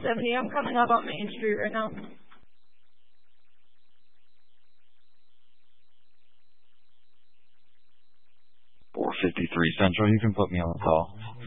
470. I'm coming up on Main Street right now. 453 Central, you can put me on the call.